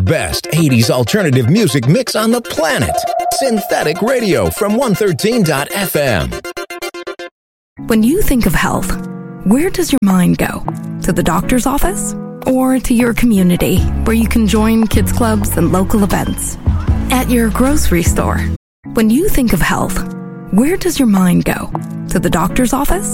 best 80s alternative music mix on the planet. Synthetic Radio from 113.fm. When you think of health, where does your mind go? To the doctor's office? Or to your community, where you can join kids clubs and local events? At your grocery store? When you think of health, where does your mind go? To the doctor's office?